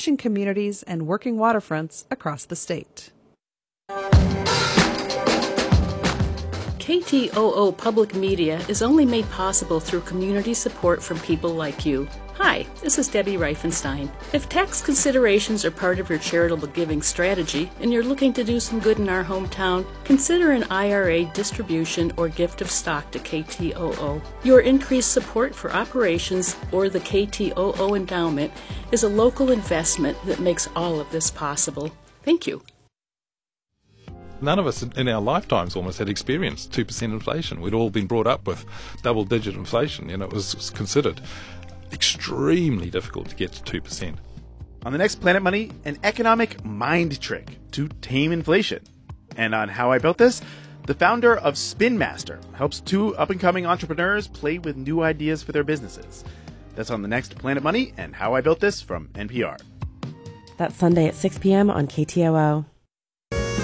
fishing communities and working waterfronts across the state. KTOO Public Media is only made possible through community support from people like you. Hi, this is Debbie Reifenstein. If tax considerations are part of your charitable giving strategy and you're looking to do some good in our hometown, consider an IRA distribution or gift of stock to KTOO. Your increased support for operations or the KTOO endowment is a local investment that makes all of this possible. Thank you. None of us in our lifetimes almost had experienced 2% inflation. We'd all been brought up with double-digit inflation. It was considered extremely difficult to get to 2%. On the next Planet Money, an economic mind trick to tame inflation. And on How I Built This, the founder of Spin Master helps two up-and-coming entrepreneurs play with new ideas for their businesses. That's on the next Planet Money and How I Built This from NPR. That's Sunday at 6 p.m. on KTOO.